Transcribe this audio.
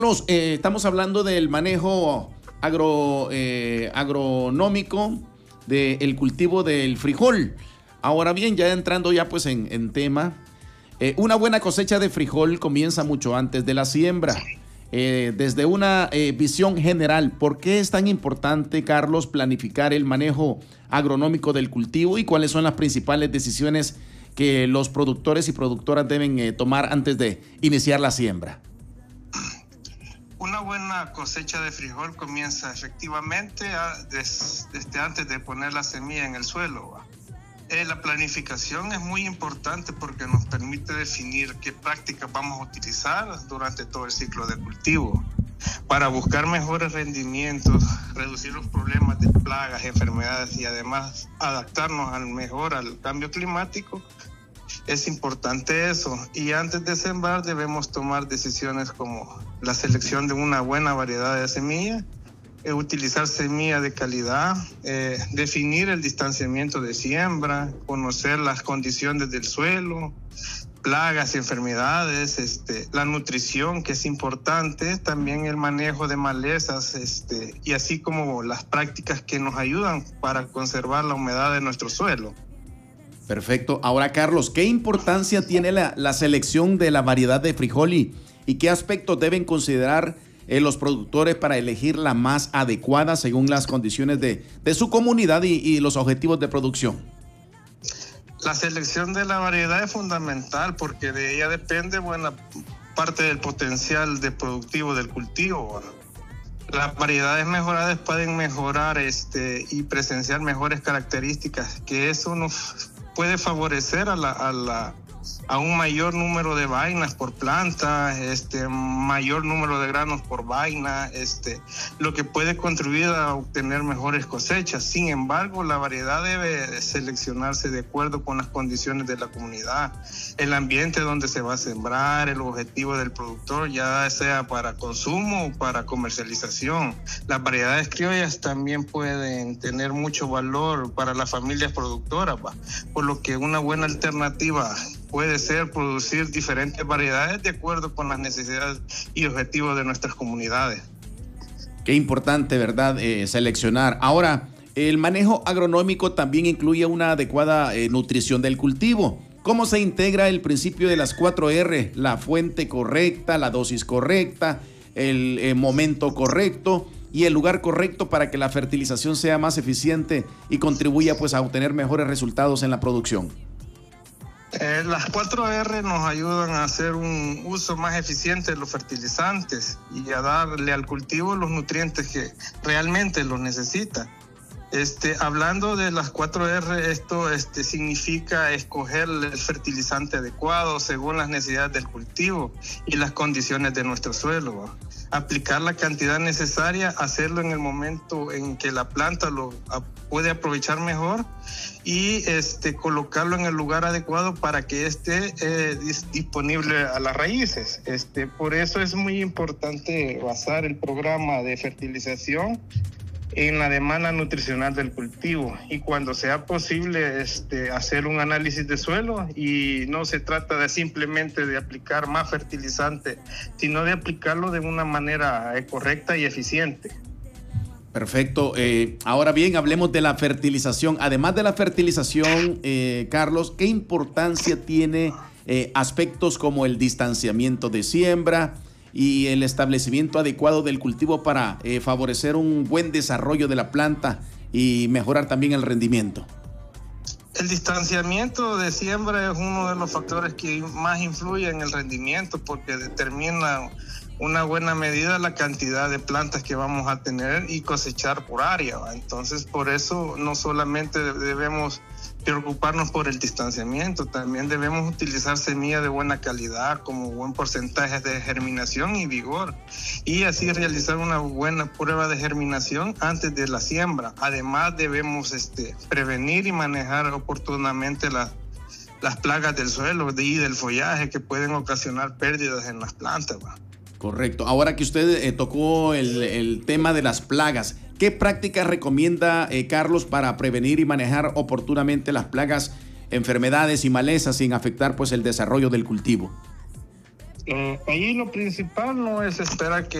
Carlos, estamos hablando del manejo agronómico del cultivo del frijol. Ahora bien, ya entrando ya pues en tema, una buena cosecha de frijol comienza mucho antes de la siembra. Desde una visión general, ¿por qué es tan importante, Carlos, planificar el manejo agronómico del cultivo y cuáles son las principales decisiones que los productores y productoras deben tomar antes de iniciar la siembra? Una buena cosecha de frijol comienza efectivamente desde antes de poner la semilla en el suelo. La planificación es muy importante porque nos permite definir qué prácticas vamos a utilizar durante todo el ciclo de cultivo para buscar mejores rendimientos, reducir los problemas de plagas, enfermedades y además adaptarnos al cambio climático. Es importante eso, y antes de sembrar debemos tomar decisiones como la selección de una buena variedad de semillas, utilizar semilla de calidad, definir el distanciamiento de siembra, conocer las condiciones del suelo, plagas y enfermedades, la nutrición, que es importante, también el manejo de malezas, y así como las prácticas que nos ayudan para conservar la humedad de nuestro suelo. Perfecto. Ahora, Carlos, ¿qué importancia tiene la selección de la variedad de frijol y qué aspectos deben considerar los productores para elegir la más adecuada según las condiciones de su comunidad y los objetivos de producción? La selección de la variedad es fundamental porque de ella depende buena parte del potencial productivo del cultivo. Las variedades mejoradas pueden mejorar y presenciar mejores características, que eso nos puede favorecer a un mayor número de vainas por planta, mayor número de granos por vaina, lo que puede contribuir a obtener mejores cosechas. Sin embargo, la variedad debe seleccionarse de acuerdo con las condiciones de la comunidad, el ambiente donde se va a sembrar, el objetivo del productor, ya sea para consumo o para comercialización. Las variedades criollas también pueden tener mucho valor para las familias productoras, por lo que una buena alternativa puede ser producir diferentes variedades de acuerdo con las necesidades y objetivos de nuestras comunidades. Qué importante, ¿verdad? Seleccionar. Ahora, el manejo agronómico también incluye una adecuada nutrición del cultivo. ¿Cómo se integra el principio de las 4R? La fuente correcta, la dosis correcta, el momento correcto y el lugar correcto para que la fertilización sea más eficiente y contribuya pues a obtener mejores resultados en la producción. Las 4R nos ayudan a hacer un uso más eficiente de los fertilizantes y a darle al cultivo los nutrientes que realmente los necesita. Hablando de las 4R, esto significa escoger el fertilizante adecuado según las necesidades del cultivo y las condiciones de nuestro suelo. Aplicar la cantidad necesaria, hacerlo en el momento en que la planta lo puede aprovechar mejor y colocarlo en el lugar adecuado para que esté disponible a las raíces. Por eso es muy importante basar el programa de fertilización en la demanda nutricional del cultivo y cuando sea posible hacer un análisis de suelo, y no se trata de simplemente de aplicar más fertilizante, sino de aplicarlo de una manera correcta y eficiente. Perfecto. Ahora bien, hablemos de la fertilización. Además de la fertilización, Carlos, ¿qué importancia tiene aspectos como el distanciamiento de siembra y el establecimiento adecuado del cultivo para favorecer un buen desarrollo de la planta y mejorar también el rendimiento? El distanciamiento de siembra es uno de los factores que más influye en el rendimiento porque determina una buena medida la cantidad de plantas que vamos a tener y cosechar por área. Entonces, por eso no solamente debemos preocuparnos por el distanciamiento, también debemos utilizar semillas de buena calidad como buen porcentaje de germinación y vigor, y así realizar una buena prueba de germinación antes de la siembra. Además, debemos prevenir y manejar oportunamente las plagas del suelo y del follaje que pueden ocasionar pérdidas en las plantas. Correcto. Ahora que usted tocó el tema de las plagas, ¿qué prácticas recomienda Carlos para prevenir y manejar oportunamente las plagas, enfermedades y malezas sin afectar pues el desarrollo del cultivo? Ahí lo principal no es esperar que